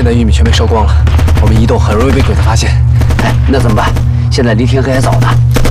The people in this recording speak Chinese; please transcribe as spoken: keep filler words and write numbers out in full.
现在玉米全被烧光了，我们移动很容易被鬼子发现。 哎，那怎么办？现在离天黑还早呢。